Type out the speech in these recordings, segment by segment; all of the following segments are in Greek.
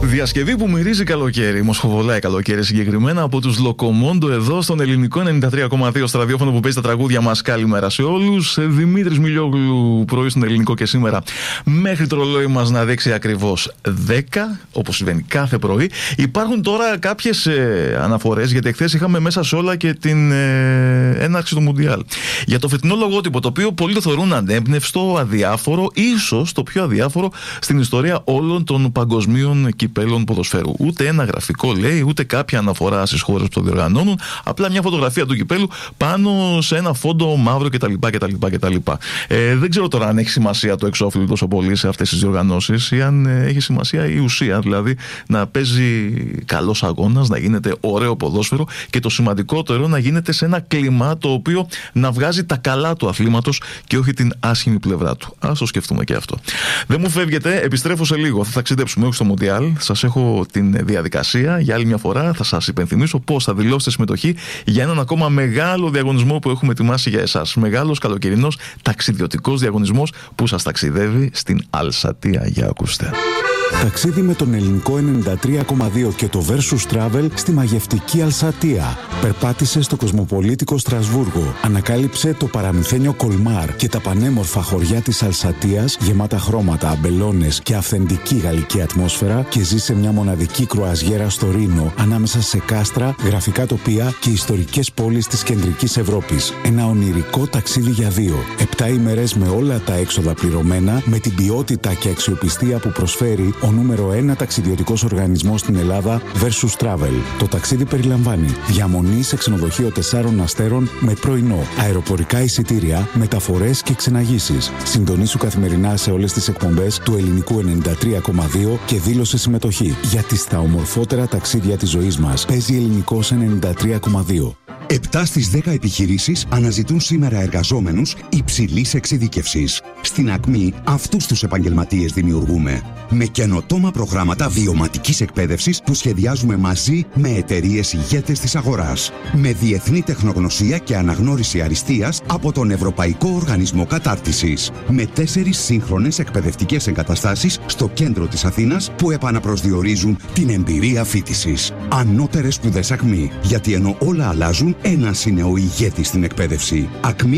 Διασκευή που μυρίζει καλοκαίρι, μοσχοβολάει καλοκαίρι συγκεκριμένα, από τους Λοκομόντο εδώ στον ελληνικό 93,2 στο ραδιόφωνο που παίζει τα τραγούδια μας. Καλημέρα σε όλους. Δημήτρης Μιλιόγλου, πρωί στον ελληνικό και σήμερα μέχρι το ρολόι μας να δείξει ακριβώς 10, όπως συμβαίνει κάθε πρωί. Υπάρχουν τώρα κάποιες αναφορές, γιατί εχθές είχαμε μέσα σε όλα και την έναρξη του Μουντιάλ. Για το φετινό λογότυπο, το οποίο πολλοί το θεωρούν ανέμπνευστο, αδιάφορο, ίσως το πιο αδιάφορο στην ιστορία όλων των παγκοσμίων κυπέλων ποδοσφαίρου. Ούτε ένα γραφικό λέει, ούτε κάποια αναφορά στις χώρες που το διοργανώνουν. Απλά μια φωτογραφία του κυπέλου πάνω σε ένα φόντο μαύρο κτλ. Δεν ξέρω τώρα αν έχει σημασία το εξώφυλλο τόσο πολύ σε αυτές τις διοργανώσεις ή αν έχει σημασία η ουσία. Δηλαδή να παίζει καλός αγώνας, να γίνεται ωραίο ποδόσφαιρο και το σημαντικότερο να γίνεται σε ένα κλίμα το οποίο να βγάζει τα καλά του αθλήματος και όχι την άσχημη πλευρά του. Ας το σκεφτούμε και αυτό. Δεν μου φεύγετε, επιστρέφω σε λίγο. Θα ταξιδέψουμε όχι στο Μουντιάλ. Σας έχω την διαδικασία για άλλη μια φορά. Θα σας υπενθυμίσω πώς θα δηλώσετε συμμετοχή για έναν ακόμα μεγάλο διαγωνισμό που έχουμε ετοιμάσει για εσάς. Μεγάλος καλοκαιρινός ταξιδιωτικός διαγωνισμός που σας ταξιδεύει στην Αλσατία. Για ακούστε. Ταξίδι με τον ελληνικό 93,2 και το Versus Travel στη μαγευτική Αλσατία. Περπάτησε στο κοσμοπολίτικο Στρασβούργο. Ανακάλυψε το παραμυθένιο Κολμάρ και τα πανέμορφα χωριά της Αλσατίας, γεμάτα χρώματα, αμπελώνες και αυθεντική γαλλική ατμόσφαιρα, και ζήσε μια μοναδική κρουαζιέρα στο Ρήνο, ανάμεσα σε κάστρα, γραφικά τοπία και ιστορικές πόλεις της κεντρικής Ευρώπης. Ένα ονειρικό ταξίδι για δύο. 7 ημέρες με όλα τα έξοδα πληρωμένα, με την ποιότητα και αξιοπιστία που προσφέρει ο νούμερο 1 ταξιδιωτικός οργανισμός στην Ελλάδα, Versus Travel. Το ταξίδι περιλαμβάνει διαμονή σε ξενοδοχείο 4 αστέρων με πρωινό, αεροπορικά εισιτήρια, μεταφορές και ξεναγήσεις. Συντονίσου καθημερινά σε όλες τις εκπομπές του ελληνικού 93,2 και δήλωσε συμμετοχή. Γιατί στα ομορφότερα ταξίδια της ζωής μας παίζει ελληνικός 93,2. 7 στις 10 επιχειρήσεις αναζητούν σήμερα εργαζόμενους υψηλής εξειδίκευσης. Στην Ακμή αυτούς τους επαγγελματίες δημιουργούμε. Με καινοτόμα προγράμματα βιωματικής εκπαίδευσης που σχεδιάζουμε μαζί με εταιρείες ηγέτες της αγοράς. Με διεθνή τεχνογνωσία και αναγνώριση αριστείας από τον Ευρωπαϊκό Οργανισμό Κατάρτισης. Με 4 σύγχρονες εκπαιδευτικές εγκαταστάσεις στο κέντρο της Αθήνας που επαναπροσδιορίζουν την εμπειρία φοιτησης. Ανώτερες σπουδές Ακμή. Γιατί ενώ όλα αλλάζουν, ένας είναι ο ηγέτης στην εκπαίδευση.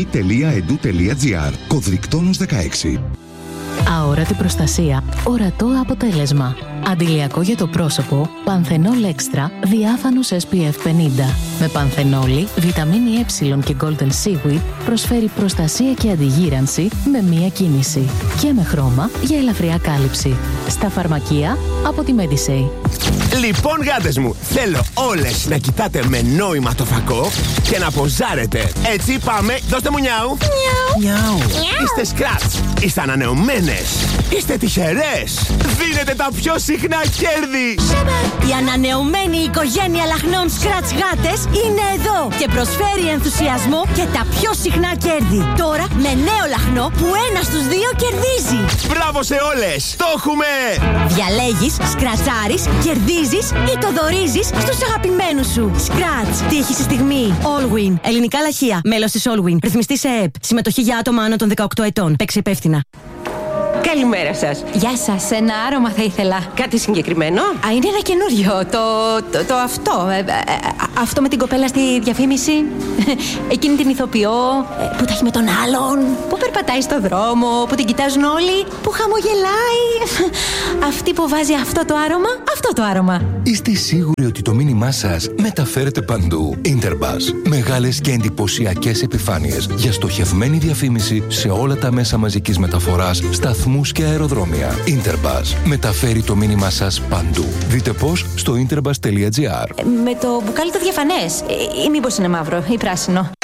acmi.edu.gr. Κωδρικτόνος 16. Αόρατη προστασία, ορατό αποτέλεσμα. Αντιλιακό για το πρόσωπο, Πανθενόλ Extra, διάφανος SPF 50. Με πανθενόλη, βιταμίνη E και Golden Seaweed προσφέρει προστασία και αντιγύρανση με μία κίνηση. Και με χρώμα για ελαφριά κάλυψη. Στα φαρμακεία από τη Medisay. Λοιπόν, γάτες μου, θέλω όλες να κοιτάτε με νόημα το φακό και να ποζάρετε. Έτσι πάμε, δώστε μου νιάου. Νιάου. Είστε σκράτς, είστε ανανεωμένες, είστε τυχερές. Δίνετε τα πιο συχνά κέρδη. Η ανανεωμένη οικογένεια λαχνών Scratch γάτες είναι εδώ και προσφέρει ενθουσιασμό και τα πιο συχνά κέρδη. Τώρα με νέο λαχνό που 1 στους 2 κερδίζει. Μπράβο σε όλες, το έχουμε! Διαλέγεις, σκρατσάρεις, κερδίζεις ή το δωρίζεις στους αγαπημένους σου. Scratch, τύχη στη στιγμή. Allwin, ελληνικά λαχεία. Μέλος της Allwin. Ρυθμιστή σε ΕΕΠ. Συμμετοχή για άτομα άνω των 18 ετών. Παίξε υπεύθυνα. Καλημέρα σας. Γεια σας, ένα άρωμα θα ήθελα. Κάτι συγκεκριμένο? Είναι ένα καινούριο, το αυτό. Αυτό με την κοπέλα στη διαφήμιση. Εκείνη την ηθοποιό που τα έχει με τον άλλον. Που περπατάει στο δρόμο, που την κοιτάζουν όλοι. Που χαμογελάει. Αυτή που βάζει αυτό το άρωμα. Είστε σίγουροι ότι το μήνυμά σας μεταφέρεται παντού? Interbus. Μεγάλες και εντυπωσιακές επιφάνειες για στοχευμένη διαφήμιση σε όλα τα μέσα μαζικής μεταφοράς, σταθμούς και αεροδρόμια. Interbus. Μεταφέρει το μήνυμά σας παντού. Δείτε πώς στο interbus.gr. Με το μπουκάλι το διαφανές. Ή μήπως είναι μαύρο ή πράσινο?